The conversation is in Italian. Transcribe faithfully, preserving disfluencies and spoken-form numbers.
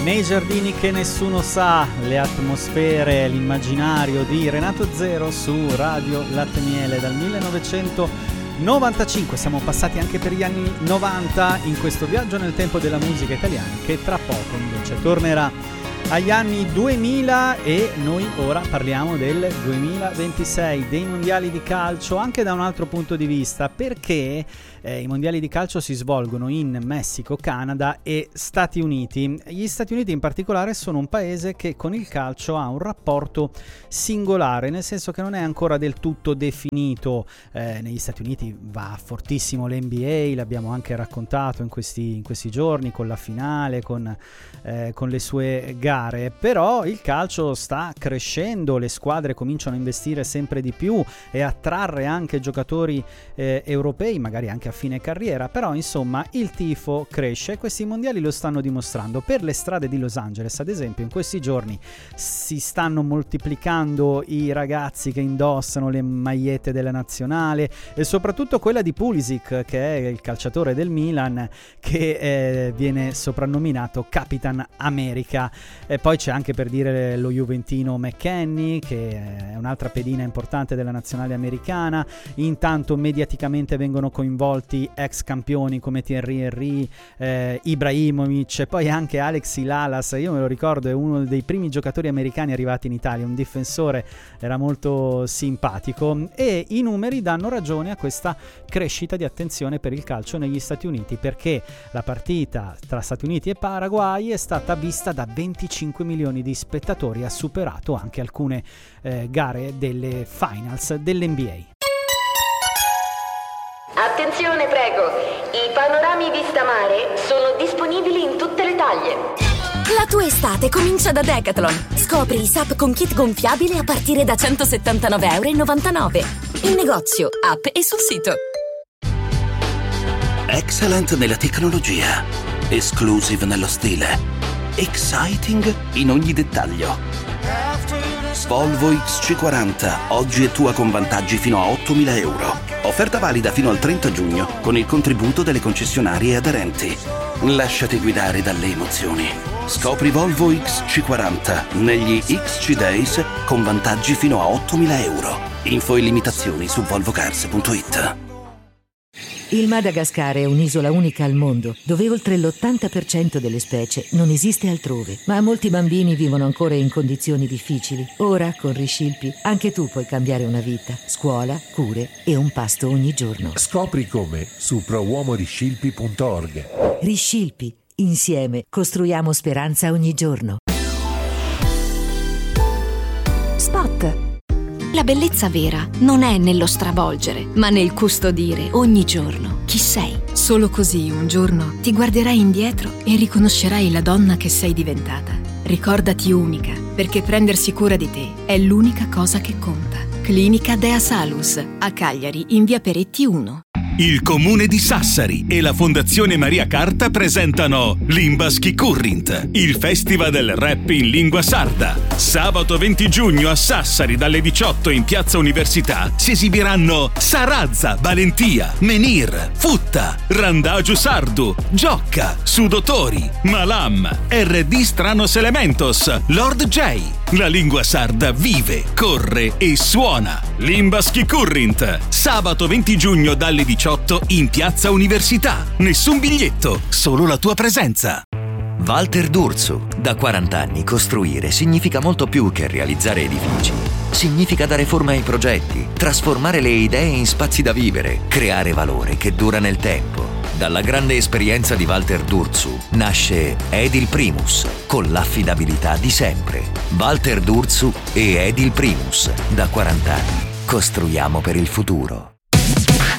Nei giardini che nessuno sa, le atmosfere, l'immaginario di Renato Zero su Radio Latte Miele dal millenovecentonovantacinque. Siamo passati anche per gli anni novanta in questo viaggio nel tempo della musica italiana, che tra poco invece tornerà agli anni duemila, e noi ora parliamo del duemilaventisei, dei mondiali di calcio, anche da un altro punto di vista, perché eh, i mondiali di calcio si svolgono in Messico, Canada e Stati Uniti. Gli Stati Uniti in particolare sono un paese che con il calcio ha un rapporto singolare, nel senso che non è ancora del tutto definito. Eh, negli Stati Uniti va fortissimo l'N B A, l'abbiamo anche raccontato in questi, in questi giorni, con la finale, con, eh, con le sue gare. Però il calcio sta crescendo, le squadre cominciano a investire sempre di più e a attrarre anche giocatori eh, europei, magari anche a fine carriera. Però insomma il tifo cresce e questi mondiali lo stanno dimostrando. Per le strade di Los Angeles, ad esempio, in questi giorni si stanno moltiplicando i ragazzi che indossano le magliette della nazionale, e soprattutto quella di Pulisic, che è il calciatore del Milan, che eh, viene soprannominato Capitan America. E poi c'è anche, per dire, lo juventino McKennie, che è un'altra pedina importante della nazionale americana. Intanto mediaticamente vengono coinvolti ex campioni come Thierry Henry, eh, Ibrahimovic, e poi anche Alex Lalas. Io me lo ricordo, è uno dei primi giocatori americani arrivati in Italia, un difensore, era molto simpatico, e i numeri danno ragione a questa crescita di attenzione per il calcio negli Stati Uniti, perché la partita tra Stati Uniti e Paraguay è stata vista da venticinque milioni di spettatori, ha superato anche alcune eh, gare delle finals dell'N B A. Attenzione, prego, i panorami vista mare sono disponibili in tutte le taglie. La tua estate comincia da Decathlon. Scopri i S U P con kit gonfiabile a partire da centosettantanove virgola novantanove euro. In negozio, app e sul sito. Excellent nella tecnologia, exclusive nello stile, exciting in ogni dettaglio. Volvo X C quaranta, oggi è tua con vantaggi fino a ottomila euro. Offerta valida fino al trenta giugno con il contributo delle concessionarie aderenti. Lasciati guidare dalle emozioni. Scopri Volvo X C quaranta negli X C Days con vantaggi fino a ottomila euro. Info e limitazioni su volvocars punto it. Il Madagascar è un'isola unica al mondo, dove oltre l'ottanta per cento delle specie non esiste altrove. Ma molti bambini vivono ancora in condizioni difficili. Ora, con Riscilpi, anche tu puoi cambiare una vita. Scuola, cure e un pasto ogni giorno. Scopri come su pro uomo riscilpi punto org. Riscilpi. Insieme costruiamo speranza ogni giorno. Spot. La bellezza vera non è nello stravolgere, ma nel custodire ogni giorno chi sei. Solo così un giorno ti guarderai indietro e riconoscerai la donna che sei diventata. Ricordati unica, perché prendersi cura di te è l'unica cosa che conta. Clinica Dea Salus, a Cagliari, in via Peretti uno. Il Comune di Sassari e la Fondazione Maria Carta presentano Limbaschi Current, il festival del rap in lingua sarda. Sabato venti giugno a Sassari dalle diciotto in Piazza Università si esibiranno Sarazza, Valentia, Menir, Futta, Randagio Sardu, Giocca, Sudotori, Malam, R D Stranos Elementos, Lord J. La lingua sarda vive, corre e suona. Limbaschi Current, sabato venti giugno dalle diciotto in Piazza Università. Nessun biglietto, solo la tua presenza. Walter D'Urso. Da quaranta anni costruire significa molto più che realizzare edifici. Significa dare forma ai progetti, trasformare le idee in spazi da vivere, creare valore che dura nel tempo. Dalla grande esperienza di Walter D'Urso nasce Edil Primus, con l'affidabilità di sempre. Walter D'Urso e Edil Primus, da quaranta anni. Costruiamo per il futuro.